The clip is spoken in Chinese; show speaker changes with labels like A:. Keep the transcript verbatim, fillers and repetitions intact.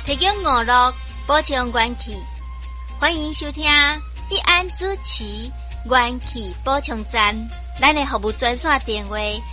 A: 提供娱乐，补充元气。欢迎收听一安主持元气补充站，咱的服务专线电话